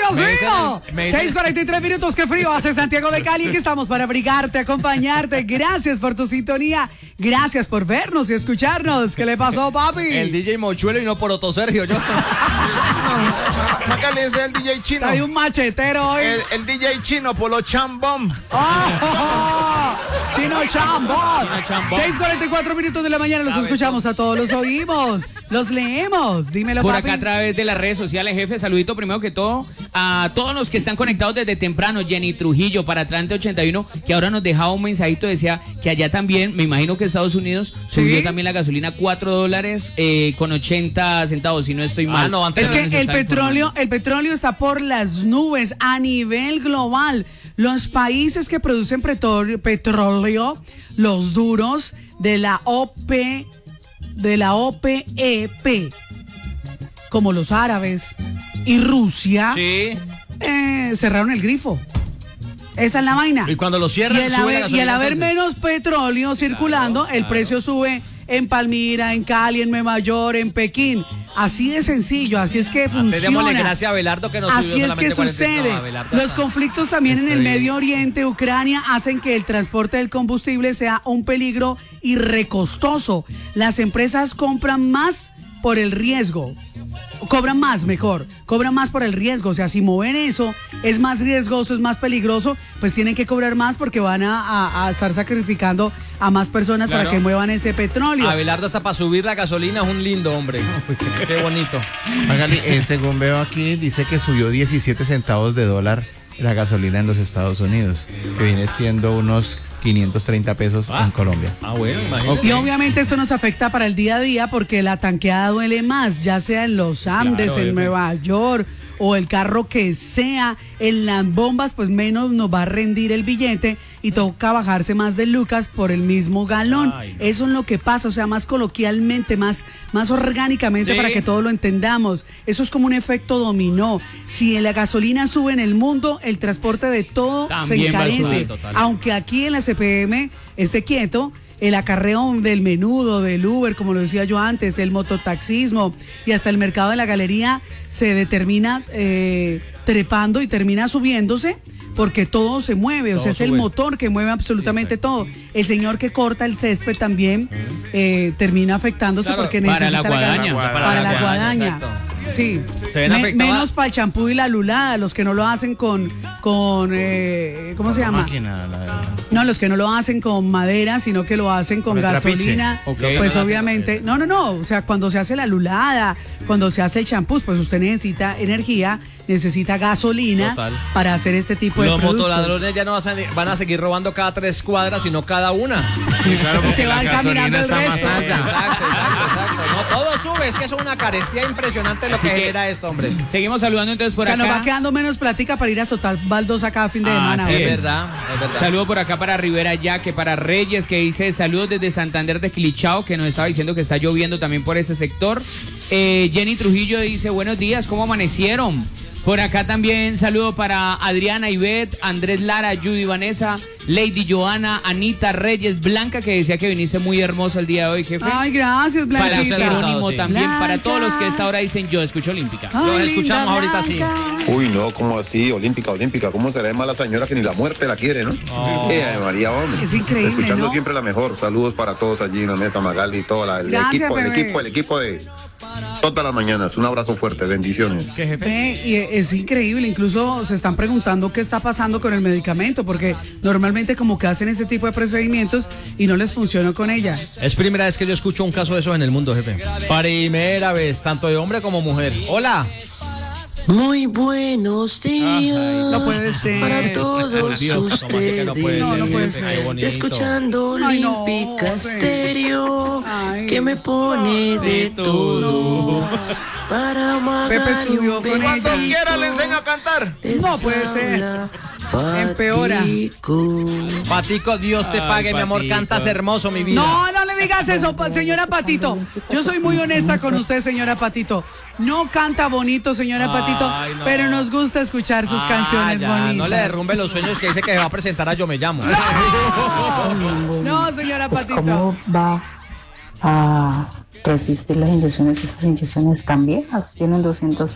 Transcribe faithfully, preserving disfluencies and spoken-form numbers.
Dios Me dicen mío! el- me dicen- seis cuarenta y tres minutos, qué frío hace Santiago de Cali, que estamos para abrigarte, acompañarte. Gracias por tu sintonía, gracias por vernos y escucharnos. ¿Qué le pasó, papi? El D J Mochuelo y no por Otto Sergio. Yo. Magali, ese es el D J chino. Hay un machetero hoy. El, el D J chino, Polo Chambón. ¡Oh! Chino Chambón. Chino Chambón. seis cuarenta y cuatro minutos de la mañana, los escuchamos a todos, los oímos, los leemos. Dímelo, Por papi. acá a través de las redes sociales, jefe, saludito primero que todo a todos los que están conectados desde temprano. Jenny Trujillo para Atlante ochenta y uno, que ahora nos dejaba un mensajito, decía que allá también, me imagino que Estados Unidos subió ¿Sí? también la gasolina cuatro dólares eh, con ochenta centavos, si no estoy mal. Ah, no, antes Es Pero que nos el está petróleo, el petróleo está por las nubes a nivel global. Los países que producen petróleo, petróleo, los duros de la O P, de la O P E P, como los árabes y Rusia, Sí. eh, cerraron el grifo. Esa es la vaina. Y cuando lo cierran, Y el sube la haber, y gasolina, el haber entonces. menos petróleo circulando, Claro, el claro. precio sube en Palmira, en Cali, en Nueva York, en Pekín. Así de sencillo, así es que funciona. Démosle gracias a Abelardo que nos Así subió es que solamente cuarenta. sucede. No, Abelardo Los está- conflictos también en el Estoy- Medio Oriente, Ucrania, hacen que el transporte del combustible sea un peligro y recostoso. Las empresas compran más por el riesgo. Cobran más, mejor, cobran más por el riesgo. O sea, si mover eso es más riesgoso, es más peligroso, pues tienen que cobrar más porque van a, a- a estar sacrificando a más personas Claro. para que muevan ese petróleo. Abelardo hasta para subir la gasolina es un lindo hombre. Qué bonito. Magali, eh, según veo aquí, dice que subió diecisiete centavos de dólar la gasolina en los Estados Unidos, que viene siendo unos quinientos treinta pesos Ah. en Colombia. Ah, bueno, imagínate. Y obviamente esto nos afecta para el día a día porque la tanqueada duele más, ya sea en los Andes, Claro, en jefe. Nueva York o el carro que sea, en las bombas pues menos nos va a rendir el billete y toca bajarse más de lucas por el mismo galón. Ay, no. Eso es lo que pasa, o sea, más coloquialmente, más, más orgánicamente Sí. para que todos lo entendamos. Eso es como un efecto dominó. Si la gasolina sube en el mundo, el transporte de todo También se va a subir, encarece. total. Aunque aquí en la C P M esté quieto, el acarreo del menudo, del Uber, como lo decía yo antes, el mototaxismo y hasta el mercado de la galería se determina eh, trepando y termina subiéndose porque todo se mueve, o Todo sea, es el sube. motor que mueve absolutamente Sí, todo. El señor que corta el césped también eh, termina afectándose Claro, porque para necesita la guadaña, para, para la la guadaña. guadaña, Sí, Se ven Me- afectadas- menos para el champú y la lulada, los que no lo hacen con, con eh, ¿cómo se La llama? máquina, la- la- No, los que no lo hacen con madera, sino que lo hacen con Con el trapiche. gasolina, Ok. pues Lo obviamente, no, no, no, o sea, cuando se hace la lulada, cuando se hace el champú, pues usted necesita energía, necesita gasolina Total. para hacer este tipo de Los productos. motoladrones ya no vas a- van a seguir robando cada tres cuadras, sino cada una. Sí, claro, Y porque se la van gasolina caminando el está más resto. alta. Exacto, exacto, exacto. No, todo sube, es que eso es una carestía impresionante lo Así que, que- genera esto, hombre. Seguimos saludando entonces por O sea, acá. nos va quedando menos plática para ir a soltar baldosa cada fin de Ah, semana. sí, Es ¿ves? verdad, es verdad. Saludo por acá para Rivera Yaque, para Reyes, que dice saludos desde Santander de Quilichao, que nos estaba diciendo que está lloviendo también por ese sector. Eh, Jenny Trujillo dice buenos días, ¿cómo amanecieron? Por acá también saludo para Adriana Ivette, Andrés Lara, Judy Vanessa, Lady Joana, Anita Reyes, Blanca, que decía que viniste muy hermoso el día de hoy, jefe. Ay, gracias, para Blanquita. Jerónimo sí. también, para Blanca. todos los que a esta hora dicen yo escucho Olímpica. Ay, Los escuchamos linda ahorita, sí. Blanca. Uy, no, ¿cómo así? Olímpica, olímpica. ¿Cómo será de mala señora que ni la muerte la quiere, no? Oh. Eh, María, hombre. Es increíble, Escuchando ¿no? siempre la mejor. Saludos para todos allí en la mesa, Magali y todo la- el Gracias, equipo, el bebé. equipo, el equipo de todas las mañanas. Un abrazo fuerte, bendiciones. ¿Qué, jefe? Ve, y es increíble, incluso se están preguntando qué está pasando con el medicamento, porque normalmente como que hacen ese tipo de procedimientos y no les funciona con ella. Es primera vez que yo escucho un caso de eso en el mundo, jefe. Primera vez, tanto de hombre como mujer. Hola. Muy buenos días no puede ser. para todos Por Dios, ¿cómo así que ustedes. no puede No, no ser, puede jefe? ser. Qué bonito. Escuchando Ay, no, Olímpica sí. Estéreo, Ay. que me pone de todo. Para Pepe Magali estudió un con ella. besito. Cuando quiera le enseño a cantar. Les No puede ser. habla Empeora. Patico. Patico, Dios te Ay, pague, mi amor. Patico. Cantas hermoso, mi vida. No, no le digas eso, pa- señora Patito. Yo soy muy honesta con usted, señora Patito. No canta bonito, señora Ay, Patito, no. pero nos gusta escuchar sus Ah, canciones ya, bonitas. no le derrumbe los sueños que dice que se va a presentar a Yo Me Llamo. No, señora Pues Patito. cómo va a resistir las inyecciones, esas inyecciones tan viejas, tienen doscientos